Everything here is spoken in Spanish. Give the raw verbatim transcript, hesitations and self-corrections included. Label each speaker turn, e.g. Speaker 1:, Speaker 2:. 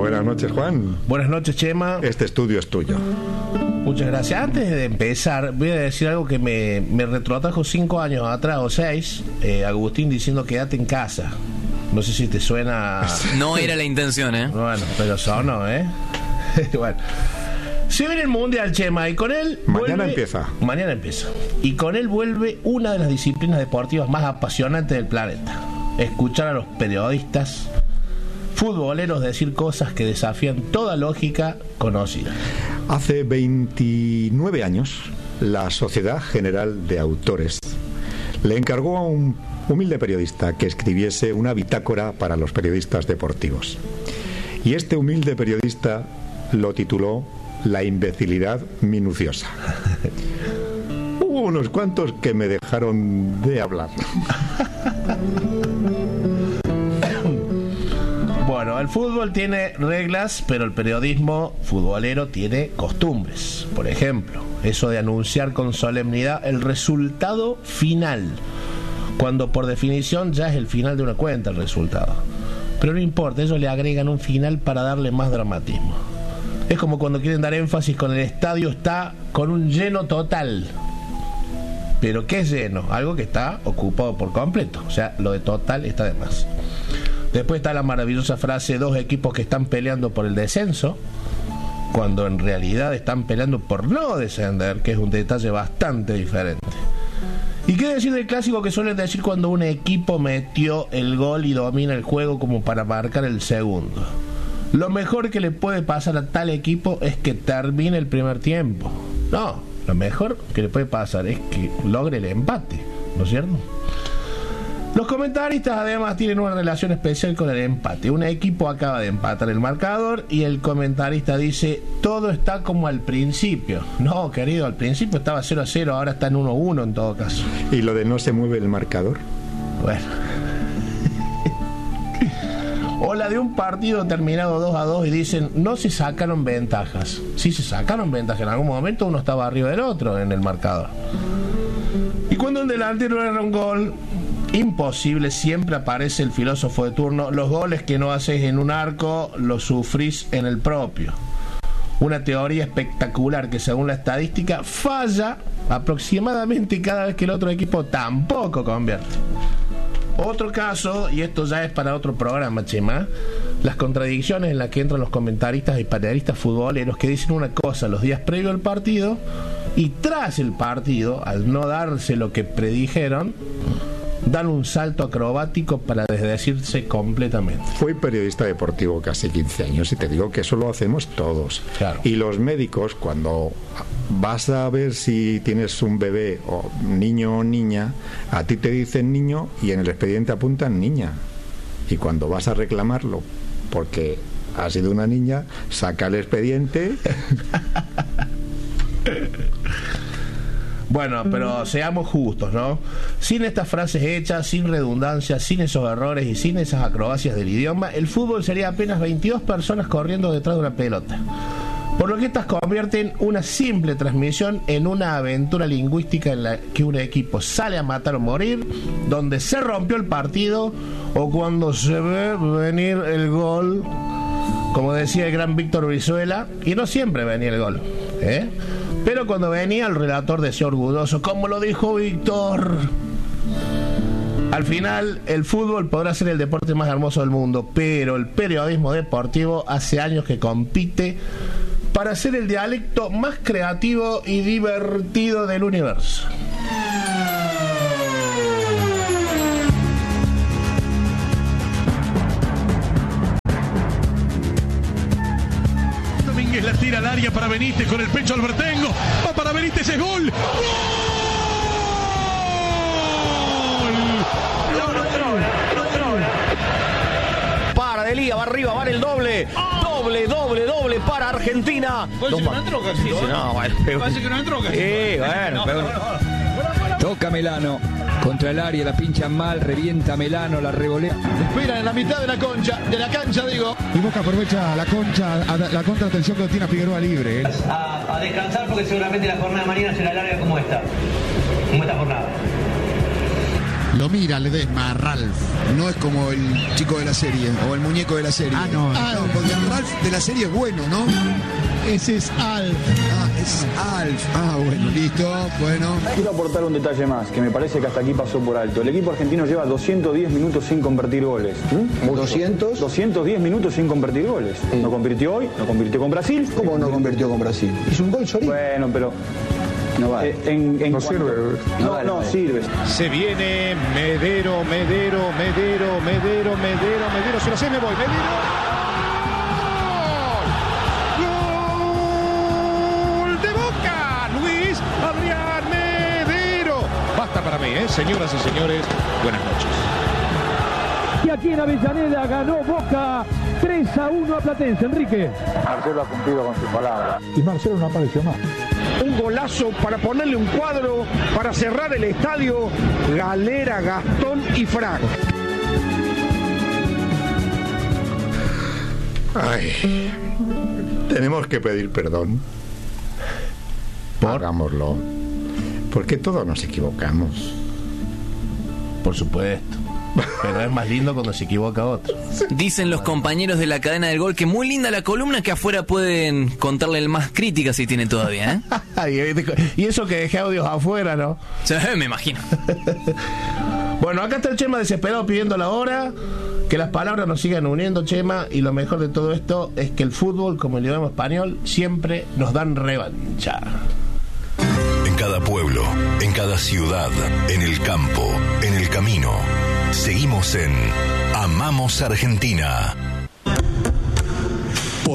Speaker 1: Buenas noches, Juan.
Speaker 2: Buenas noches, Chema.
Speaker 1: Este estudio es tuyo.
Speaker 2: Muchas gracias. Antes de empezar, voy a decir algo que me, me retrotrajo cinco años atrás o seis. Eh, Agustín diciendo quédate en casa. No sé si te suena.
Speaker 3: No era la intención, ¿eh?
Speaker 2: Bueno, pero sonó, ¿eh? Bueno. Se viene el Mundial, Chema, y con él
Speaker 1: Mañana
Speaker 2: vuelve,
Speaker 1: empieza.
Speaker 2: Mañana empieza. Y con él vuelve una de las disciplinas deportivas más apasionantes del planeta. Escuchar a los periodistas futboleros decir cosas que desafían toda lógica conocida.
Speaker 1: Hace veintinueve años, la Sociedad General de Autores le encargó a un humilde periodista que escribiese una bitácora para los periodistas deportivos. Y este humilde periodista lo tituló La imbecilidad minuciosa. Hubo unos cuantos que me dejaron de hablar.
Speaker 2: Bueno, el fútbol tiene reglas, pero el periodismo futbolero tiene costumbres. Por ejemplo, eso de anunciar con solemnidad el resultado final, cuando por definición ya es el final de una cuenta el resultado. Pero no importa, ellos le agregan un final para darle más dramatismo. Es como cuando quieren dar énfasis con el estadio está con un lleno total. ¿Pero qué es lleno? Algo que está ocupado por completo. O sea, lo de total está de más. Después está la maravillosa frase, dos equipos que están peleando por el descenso, cuando en realidad están peleando por no descender, que es un detalle bastante diferente. ¿Y qué decir del clásico que suelen decir cuando un equipo metió el gol y domina el juego como para marcar el segundo? Lo mejor que le puede pasar a tal equipo es que termine el primer tiempo. No, lo mejor que le puede pasar es que logre el empate, ¿no es cierto? Los comentaristas además tienen una relación especial con el empate. Un equipo acaba de empatar el marcador y el comentarista dice, todo está como al principio. No, querido, al principio estaba cero a cero, ahora está en uno a uno en todo caso.
Speaker 1: ¿Y lo de no se mueve el marcador?
Speaker 2: Bueno. O la de un partido terminado dos a dos y dicen, no se sacaron ventajas. Sí se sacaron ventajas, en algún momento uno estaba arriba del otro en el marcador. Y cuando un delantero erra un gol imposible, siempre aparece el filósofo de turno, los goles que no haces en un arco los sufrís en el propio. Una teoría espectacular que según la estadística falla aproximadamente cada vez que el otro equipo tampoco convierte. Otro caso, y esto ya es para otro programa, Chema, las contradicciones en las que entran los comentaristas y panelistas futboleros que dicen una cosa los días previos al partido y tras el partido, al no darse lo que predijeron, dan un salto acrobático para desdecirse completamente.
Speaker 1: Fui periodista deportivo casi quince años y te digo que eso lo hacemos todos.
Speaker 2: Claro.
Speaker 1: Y los médicos, cuando vas a ver si tienes un bebé o niño o niña, a ti te dicen niño y en el expediente apuntan niña. Y cuando vas a reclamarlo porque ha sido una niña, saca el expediente.
Speaker 2: Bueno, pero seamos justos, ¿no? Sin estas frases hechas, sin redundancias, sin esos errores y sin esas acrobacias del idioma, el fútbol sería apenas veintidós personas corriendo detrás de una pelota. Por lo que estas convierten una simple transmisión en una aventura lingüística en la que un equipo sale a matar o morir, donde se rompió el partido o cuando se ve venir el gol, como decía el gran Víctor Brizuela, y no siempre venía el gol, ¿eh? Pero cuando venía el relator decía orgulloso, como lo dijo Víctor. Al final, el fútbol podrá ser el deporte más hermoso del mundo, pero el periodismo deportivo hace años que compite para ser el dialecto más creativo y divertido del universo.
Speaker 4: Domínguez la tira al área para Benítez con el pecho al Bertengo. Va para Benítez, es gol. ¡Gol!
Speaker 5: Para de Lía, va arriba, va en el doble. Doble, doble, doble para Argentina.
Speaker 6: Parece que no entró casi.
Speaker 5: Sí, sí, no, bueno, pero...
Speaker 6: Parece que no entró casi.
Speaker 5: Sí, bueno, pero...
Speaker 7: Toca Melano contra el área, la pincha mal, revienta Melano, la revolea.
Speaker 4: Espera en la mitad de la concha, de la cancha, digo.
Speaker 8: Y Boca aprovecha la concha, la contratención que tiene a Figueroa libre. ¿eh?
Speaker 9: A, a descansar porque seguramente la jornada de mañana será larga como esta, como esta jornada.
Speaker 8: Lo mira Ledesma, Ralph.
Speaker 6: No es como el chico de la serie o el muñeco de la serie.
Speaker 8: Ah, no.
Speaker 6: Ah, no, porque el Ralph de la serie es bueno, ¿no?
Speaker 8: Ese es Alf.
Speaker 6: Ah, es Alf. Ah, bueno, listo, bueno.
Speaker 9: Quiero aportar un detalle más, que me parece que hasta aquí pasó por alto. El equipo argentino lleva doscientos diez minutos sin convertir goles. ¿Mm?
Speaker 6: ¿doscientos?
Speaker 9: doscientos diez minutos sin convertir goles.
Speaker 6: Sí.
Speaker 9: No convirtió hoy, no convirtió con Brasil.
Speaker 6: ¿Cómo no convirtió con Brasil? Hizo un gol solito.
Speaker 9: Bueno, pero...
Speaker 6: No vale.
Speaker 9: Eh, en, en
Speaker 6: No
Speaker 9: cuanto-
Speaker 6: sirve.
Speaker 9: No,
Speaker 6: No vale,
Speaker 9: no,
Speaker 6: no vale.
Speaker 9: sirve.
Speaker 10: Se viene Medero, Medero, Medero, Medero, Medero, Medero. Si lo sé, me voy. Medero. ¡Gol de Boca! Luis Adrián Medero. Basta para mí, ¿eh? Señoras y señores, buenas noches.
Speaker 11: Y aquí en Avellaneda ganó Boca tres a uno a Platense. Enrique.
Speaker 9: Marcelo ha cumplido con su palabra.
Speaker 8: Y Marcelo no apareció más.
Speaker 12: Un golazo para ponerle un cuadro, para cerrar el estadio. Galera, Gastón y Frank.
Speaker 1: Ay, tenemos que pedir perdón. Hagámoslo. Porque todos nos equivocamos.
Speaker 2: Por supuesto. Pero es más lindo cuando se equivoca otro.
Speaker 3: Dicen los compañeros de la cadena del gol que muy linda la columna, que afuera pueden contarle el más crítica si tiene todavía,
Speaker 2: ¿eh? Y eso que dejé audios afuera, ¿no?
Speaker 3: Sí, me imagino.
Speaker 2: Bueno, acá está el Chema desesperado pidiendo la hora. Que las palabras nos sigan uniendo, Chema. Y lo mejor de todo esto es que el fútbol, como el idioma español, siempre nos dan revancha.
Speaker 13: En cada pueblo, en cada ciudad, en el campo, en el camino. Seguimos en Amamos Argentina.